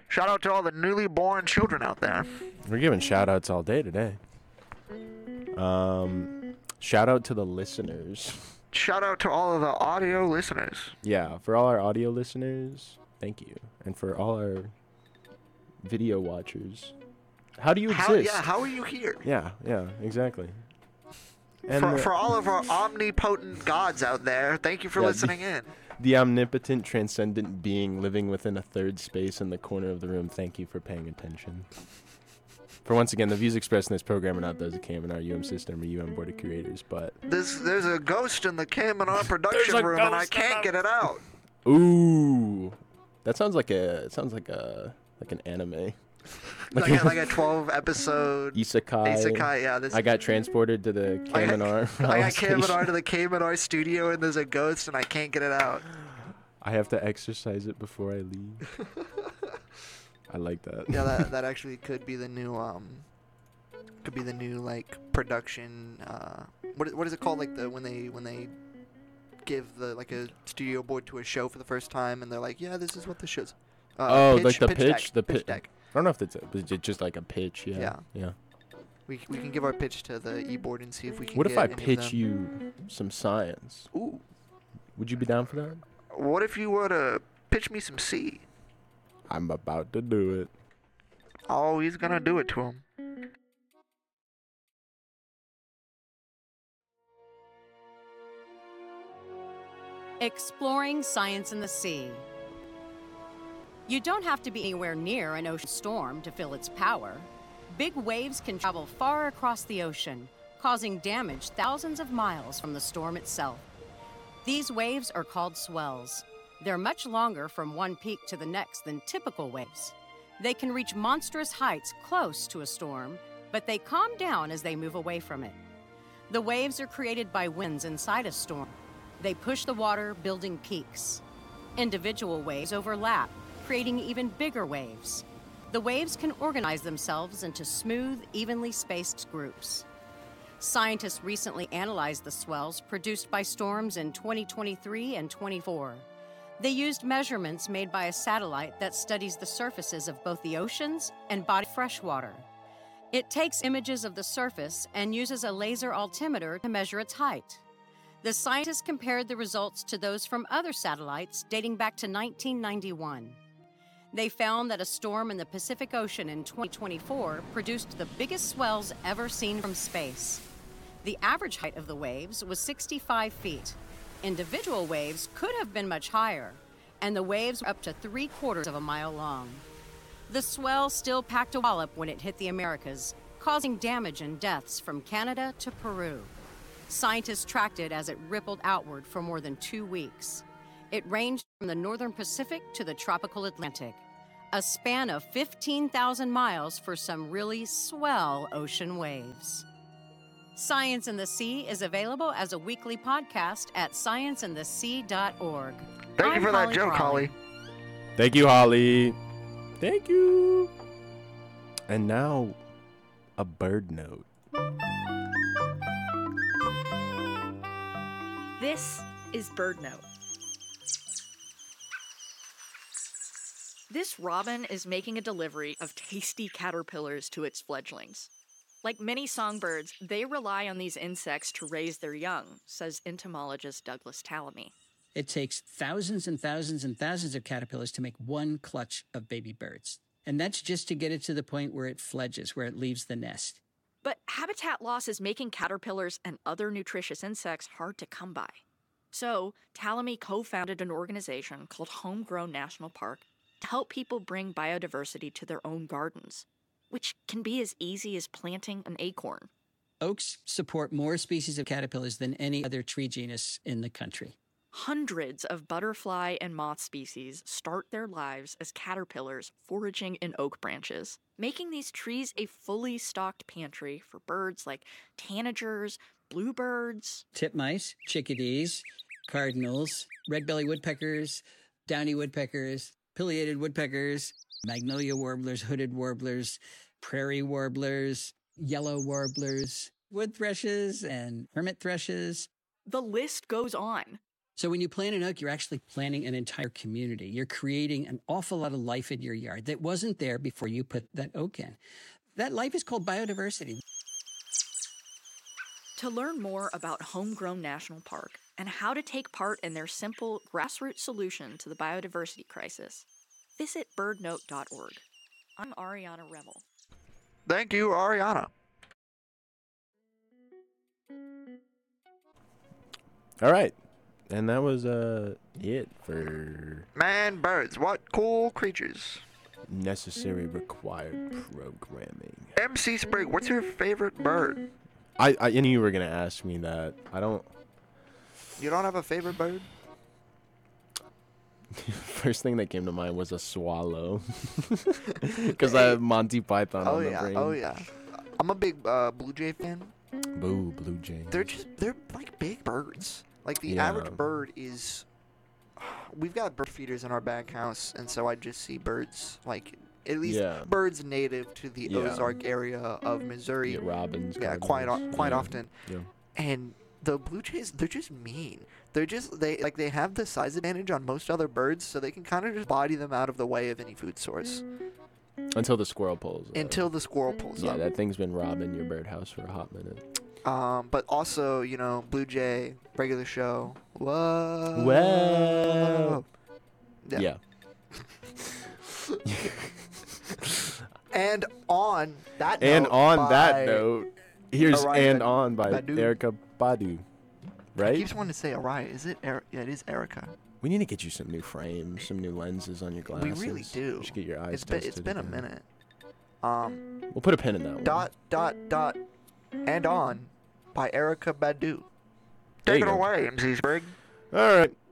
Shout out to all the newly born children out there. We're giving shout outs all day today. Shout out to the listeners. Shout out to all of the audio listeners. Yeah, for all our audio listeners, thank you. And for all our video watchers, how do you exist? How are you here? Yeah, exactly. And for all of our omnipotent gods out there, thank you for listening in. The omnipotent, transcendent being living within a third space in the corner of the room, thank you for paying attention. For once again, the views expressed in this program are not those of KMNR, system, or Board of Curators, but... There's a ghost in the KMNR production room, and I can't get it out. Ooh. That sounds like an anime. Like a 12-episode isekai. Yeah. I got transported to the KMNR. I got KMNR to the KMNR studio, and there's a ghost, and I can't get it out. I have to exercise it before I leave. I like that. Yeah, that actually could be the new like production. What is it called? Like when they give a studio board to a show for the first time, and they're like, yeah, this is what the show's. Pitch deck. I don't know if it's just like a pitch. Yeah. We can give our pitch to the e-board and see if we can. What get if I any pitch you some science? Ooh. Would you be down for that? What if you were to pitch me some C? I'm about to do it. Oh, he's gonna do it to him. Exploring science in the sea. You don't have to be anywhere near an ocean storm to feel its power. Big waves can travel far across the ocean, causing damage thousands of miles from the storm itself. These waves are called swells. They're much longer from one peak to the next than typical waves. They can reach monstrous heights close to a storm, but they calm down as they move away from it. The waves are created by winds inside a storm. They push the water, building peaks. Individual waves overlap, creating even bigger waves. The waves can organize themselves into smooth, evenly spaced groups. Scientists recently analyzed the swells produced by storms in 2023 and 24. They used measurements made by a satellite that studies the surfaces of both the oceans and body freshwater. It takes images of the surface and uses a laser altimeter to measure its height. The scientists compared the results to those from other satellites dating back to 1991. They found that a storm in the Pacific Ocean in 2024 produced the biggest swells ever seen from space. The average height of the waves was 65 feet. Individual waves could have been much higher, and the waves were up to 3/4 of a mile long. The swell still packed a wallop when it hit the Americas, causing damage and deaths from Canada to Peru. Scientists tracked it as it rippled outward for more than 2 weeks. It ranged from the northern Pacific to the tropical Atlantic, a span of 15,000 miles for some really swell ocean waves. Science in the Sea is available as a weekly podcast at scienceinthesea.org. Thank you for that joke, Holly. Thank you, Holly. Thank you. And now, a bird note. This is Bird Note. This robin is making a delivery of tasty caterpillars to its fledglings. Like many songbirds, they rely on these insects to raise their young, says entomologist Douglas Tallamy. It takes thousands and thousands and thousands of caterpillars to make one clutch of baby birds. And that's just to get it to the point where it fledges, where it leaves the nest. But habitat loss is making caterpillars and other nutritious insects hard to come by. So, Tallamy co-founded an organization called Homegrown National Park to help people bring biodiversity to their own gardens, which can be as easy as planting an acorn. Oaks support more species of caterpillars than any other tree genus in the country. Hundreds of butterfly and moth species start their lives as caterpillars foraging in oak branches, making these trees a fully stocked pantry for birds like tanagers, bluebirds, titmice, chickadees, cardinals, red-bellied woodpeckers, downy woodpeckers, pileated woodpeckers, magnolia warblers, hooded warblers, prairie warblers, yellow warblers, wood thrushes, and hermit thrushes. The list goes on. So when you plant an oak, you're actually planting an entire community. You're creating an awful lot of life in your yard that wasn't there before you put that oak in. That life is called biodiversity. To learn more about Homegrown National Park and how to take part in their simple grassroots solution to the biodiversity crisis, visit birdnote.org. I'm Ariana Revel. Thank you, Ariana. All right. And that was it for Man, birds, what cool creatures. necessary required programming. MC Sprig, what's your favorite bird? I knew you were going to ask me that. You don't have a favorite bird? First thing that came to mind was a swallow. Because I have Monty Python on the brain. Oh yeah. I'm a big Blue Jay fan. Boo, Blue Jay. They're like big birds. Like the Yeah. average bird is. We've got bird feeders in our back house, and so I just see birds like at least Yeah. birds native to the Yeah. Ozark area of Missouri. Get robins. Yeah, cardinals. quite Yeah. often. Yeah. And the blue jays, they're just mean. They have the size advantage on most other birds, so they can kind of just body them out of the way of any food source Until the squirrel pulls up. until the squirrel pulls Yeah, up. that thing's been robbing your birdhouse for a hot minute. But also, blue jay, regular show. Whoa. Whoa. Yeah. Yeah. And on that note, And on that by- note, here's Araya And On by Badu. Erica Badu. I Right? keep wanting to say Araya. Is it? Yeah, it is Erica. We need to get you some new frames, some new lenses on your glasses. We really do. We should get your eyes It's tested been a again. minute. We'll put a pin in that one. Dot. And on by Erica Badu. There Take you it go. away, MC Sprig. All right.